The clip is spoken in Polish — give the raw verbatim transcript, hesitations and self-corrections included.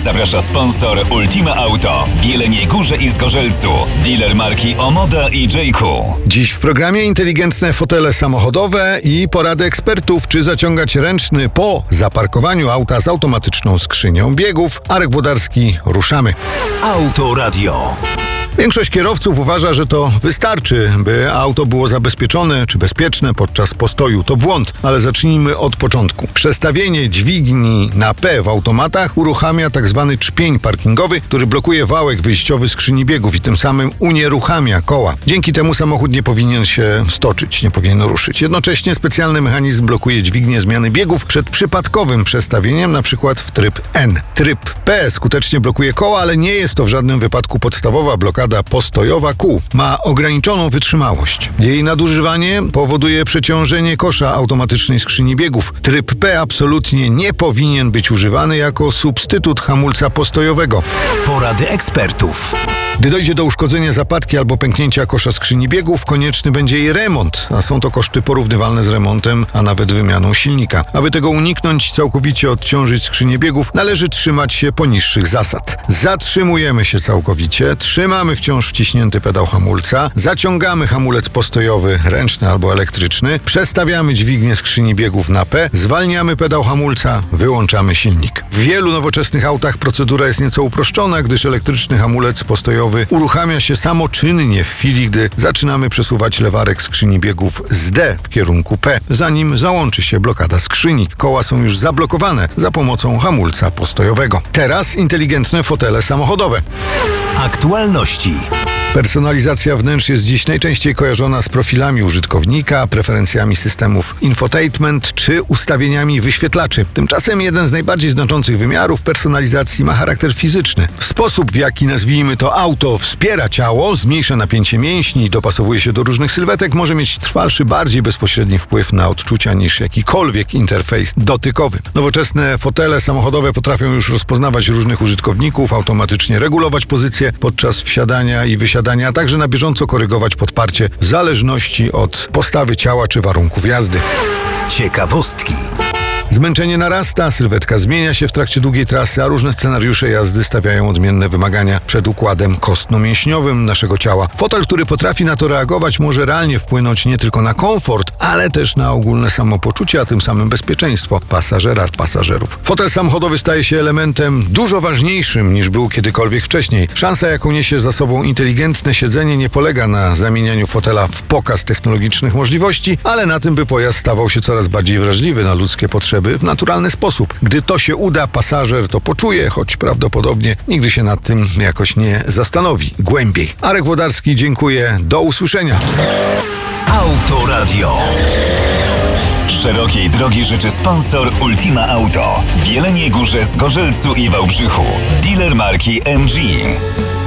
zaprasza sponsor Ultima Auto w Jeleniej Górze i Zgorzelcu. Dealer marki Omoda i Jayku. Dziś w programie inteligentne fotele samochodowe i porady ekspertów, czy zaciągać ręczny po zaparkowaniu auta z automatyczną skrzynią biegów. Arek Włodarski, ruszamy. Autoradio. Większość kierowców uważa, że to wystarczy, by auto było zabezpieczone czy bezpieczne podczas postoju. To błąd, ale zacznijmy od początku. Przestawienie dźwigni na P w automatach uruchamia tzw. czpień parkingowy, który blokuje wałek wyjściowy skrzyni biegów i tym samym unieruchamia koła. Dzięki temu samochód nie powinien się stoczyć, nie powinien ruszyć. Jednocześnie specjalny mechanizm blokuje dźwignię zmiany biegów przed przypadkowym przestawieniem, na przykład w tryb N. Tryb P skutecznie blokuje koła, ale nie jest to w żadnym wypadku podstawowa blokada postojowa kół. Ma ograniczoną wytrzymałość. Jej nadużywanie powoduje przeciążenie kosza automatycznej skrzyni biegów. Tryb P absolutnie nie powinien być używany jako substytut hamulca postojowego. Porady ekspertów. Gdy dojdzie do uszkodzenia zapadki albo pęknięcia kosza skrzyni biegów, konieczny będzie jej remont, a są to koszty porównywalne z remontem, a nawet wymianą silnika. Aby tego uniknąć, całkowicie odciążyć skrzynię biegów, należy trzymać się poniższych zasad. Zatrzymujemy się całkowicie, trzymamy wciąż wciśnięty pedał hamulca, zaciągamy hamulec postojowy, ręczny albo elektryczny, przestawiamy dźwignię skrzyni biegów na P, zwalniamy pedał hamulca, wyłączamy silnik. W wielu nowoczesnych autach procedura jest nieco uproszczona, gdyż elektryczny hamulec postojowy uruchamia się samoczynnie w chwili, gdy zaczynamy przesuwać lewarek skrzyni biegów z D w kierunku P, zanim załączy się blokada skrzyni. Koła są już zablokowane za pomocą hamulca postojowego. Teraz inteligentne fotele samochodowe. Aktualności. Personalizacja wnętrz jest dziś najczęściej kojarzona z profilami użytkownika, preferencjami systemów infotainment czy ustawieniami wyświetlaczy. Tymczasem jeden z najbardziej znaczących wymiarów personalizacji ma charakter fizyczny. Sposób, w jaki, nazwijmy to, auto wspiera ciało, zmniejsza napięcie mięśni i dopasowuje się do różnych sylwetek, może mieć trwalszy, bardziej bezpośredni wpływ na odczucia niż jakikolwiek interfejs dotykowy. Nowoczesne fotele samochodowe potrafią już rozpoznawać różnych użytkowników, automatycznie regulować pozycję podczas wsiadania i wysiadania, a także na bieżąco korygować podparcie w zależności od postawy ciała czy warunków jazdy. Ciekawostki. Zmęczenie narasta, sylwetka zmienia się w trakcie długiej trasy, a różne scenariusze jazdy stawiają odmienne wymagania przed układem kostno-mięśniowym naszego ciała. Fotel, który potrafi na to reagować, może realnie wpłynąć nie tylko na komfort, ale też na ogólne samopoczucie, a tym samym bezpieczeństwo pasażera, pasażerów. Fotel samochodowy staje się elementem dużo ważniejszym niż był kiedykolwiek wcześniej. Szansa, jaką niesie za sobą inteligentne siedzenie, nie polega na zamienianiu fotela w pokaz technologicznych możliwości, ale na tym, by pojazd stawał się coraz bardziej wrażliwy na ludzkie potrzeby w naturalny sposób. Gdy to się uda, pasażer to poczuje, choć prawdopodobnie nigdy się nad tym jakoś nie zastanowi głębiej. Arek Włodarski, dziękuję. Do usłyszenia. Autoradio. Szerokiej drogi życzy sponsor Ultima Auto w Jeleniej Górze, Zgorzelcu i Wałbrzychu. Dealer marki M G.